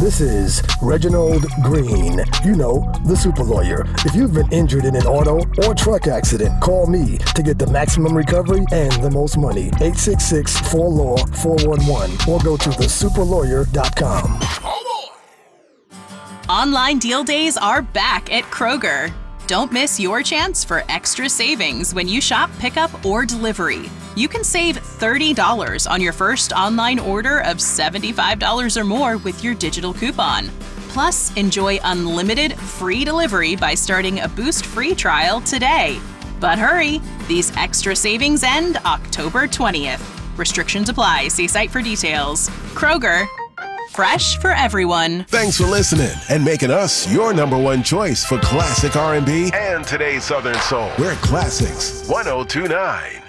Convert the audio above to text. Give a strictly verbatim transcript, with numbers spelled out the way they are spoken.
This is Reginald Green, you know, the super lawyer. If you've been injured in an auto or truck accident, call me to get the maximum recovery and the most money. eight six six, four L A W, four one one or go to the super lawyer dot com. Online deal days are back at Kroger. Don't miss your chance for extra savings when you shop pickup or delivery. You can save thirty dollars on your first online order of seventy-five dollars or more with your digital coupon. Plus, enjoy unlimited free delivery by starting a Boost free trial today. But hurry, these extra savings end October twentieth. Restrictions apply. See site for details. Kroger, fresh for everyone. Thanks for listening and making us your number one choice for classic R and B and today's Southern Soul. We're Classics one oh two point nine.